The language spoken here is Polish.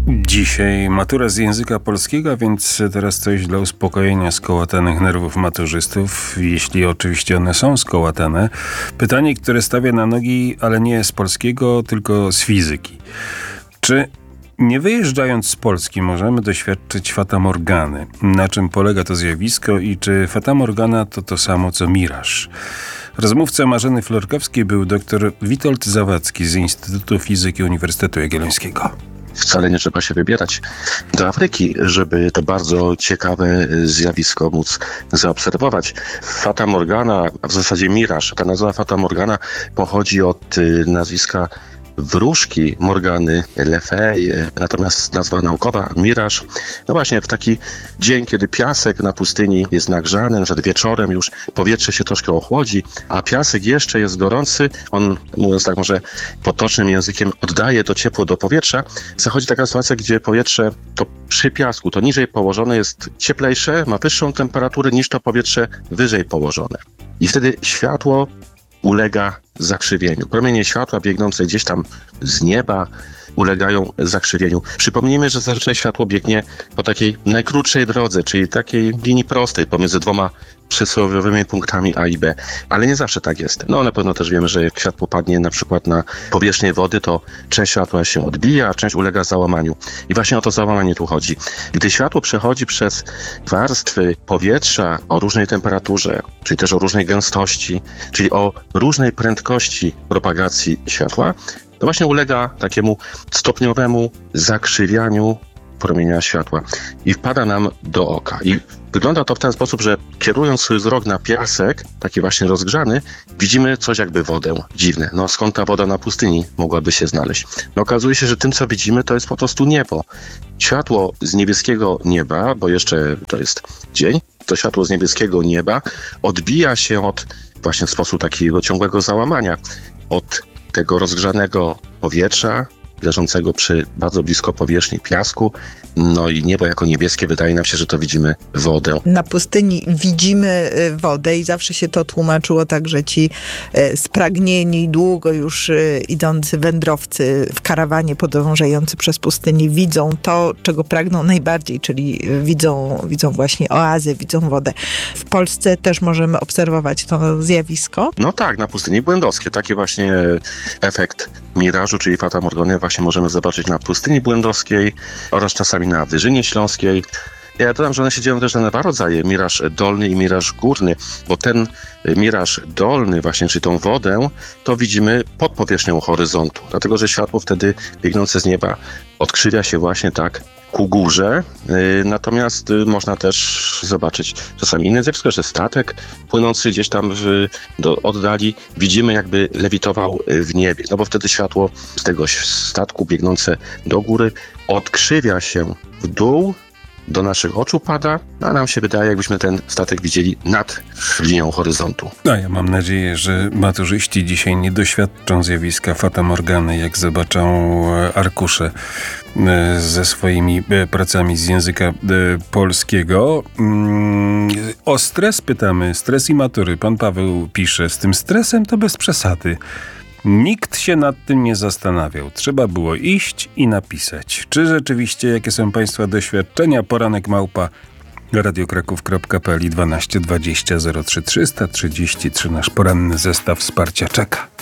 Dzisiaj matura z języka polskiego, więc teraz coś dla uspokojenia skołatanych nerwów maturzystów, jeśli oczywiście one są skołatane. Pytanie, które stawia na nogi, ale nie z polskiego, tylko z fizyki. Czy nie wyjeżdżając z Polski możemy doświadczyć fatamorgany? Na czym polega to zjawisko i czy fatamorgana to to samo co miraż? Rozmówca Marzeny Florkowskiej był dr Witold Zawadzki z Instytutu Fizyki Uniwersytetu Jagiellońskiego. Wcale nie trzeba się wybierać do Afryki, żeby to bardzo ciekawe zjawisko móc zaobserwować. Fata Morgana, a w zasadzie miraż, ta nazwa Fata Morgana pochodzi od nazwiska wróżki Morgany Le Fay, natomiast nazwa naukowa miraż. No właśnie w taki dzień, kiedy piasek na pustyni jest nagrzany, przed wieczorem już powietrze się troszkę ochłodzi, a piasek jeszcze jest gorący, on, mówiąc tak może potocznym językiem, oddaje to ciepło do powietrza. Zachodzi taka sytuacja, gdzie powietrze to przy piasku, to niżej położone jest cieplejsze, ma wyższą temperaturę niż to powietrze wyżej położone. I wtedy światło ulega zakrzywieniu. Promienie światła biegnące gdzieś tam z nieba ulegają zakrzywieniu. Przypomnijmy, że zazwyczaj światło biegnie po takiej najkrótszej drodze, czyli takiej linii prostej pomiędzy dwoma przysłowiowymi punktami A i B. Ale nie zawsze tak jest. No na pewno też wiemy, że jak światło padnie na przykład na powierzchnię wody, to część światła się odbija, a część ulega załamaniu. I właśnie o to załamanie tu chodzi. Gdy światło przechodzi przez warstwy powietrza o różnej temperaturze, czyli też o różnej gęstości, czyli o różnej prędkości propagacji światła, to właśnie ulega takiemu stopniowemu zakrzywianiu promienia światła i wpada nam do oka. I wygląda to w ten sposób, że kierując swój wzrok na piasek, taki właśnie rozgrzany, widzimy coś jakby wodę. Dziwne. No skąd ta woda na pustyni mogłaby się znaleźć? No okazuje się, że tym, co widzimy, to jest po prostu niebo. Światło z niebieskiego nieba, bo jeszcze to jest dzień, to światło z niebieskiego nieba odbija się od właśnie w sposób takiego ciągłego załamania, od tego rozgrzanego powietrza, leżącego bardzo blisko powierzchni piasku. No i niebo jako niebieskie, wydaje nam się, że to widzimy wodę. Na pustyni widzimy wodę i zawsze się to tłumaczyło tak, że ci spragnieni, długo już idący wędrowcy w karawanie podążający przez pustynię widzą to, czego pragną najbardziej, czyli widzą właśnie oazę, widzą wodę. W Polsce też możemy obserwować to zjawisko. No tak, na pustyni błędowskiej. Taki właśnie efekt mirażu, czyli Fata Morgany właśnie możemy zobaczyć na pustyni błędowskiej oraz czasami na Wyżynie Śląskiej. Ja dodam, że one się dzieją też na dwa rodzaje, miraż dolny i miraż górny, bo ten miraż dolny właśnie, czyli tą wodę, to widzimy pod powierzchnią horyzontu, dlatego że światło wtedy biegnące z nieba odkrzywia się właśnie tak ku górze, natomiast można też zobaczyć czasami inne zjawisko, że statek płynący gdzieś tam do oddali widzimy jakby lewitował w niebie, no bo wtedy światło z tego statku biegnące do góry odkrzywia się w dół, do naszych oczu pada, a nam się wydaje, jakbyśmy ten statek widzieli nad linią horyzontu. No ja mam nadzieję, że maturzyści dzisiaj nie doświadczą zjawiska fatamorgany, jak zobaczą arkusze ze swoimi pracami z języka polskiego. O stres pytamy, stres i matury. Pan Paweł pisze, z tym stresem to bez przesady. Nikt się nad tym nie zastanawiał. Trzeba było iść i napisać. Czy rzeczywiście, jakie są Państwa doświadczenia? Poranek małpa radiokraków.pl 12 20 03 333. Nasz poranny zestaw wsparcia czeka.